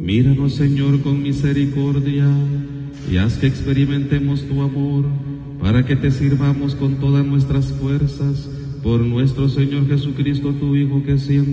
Míranos, Señor, con misericordia, y haz que experimentemos tu amor, para que te sirvamos con todas nuestras fuerzas, por nuestro Señor Jesucristo, tu Hijo, que siempre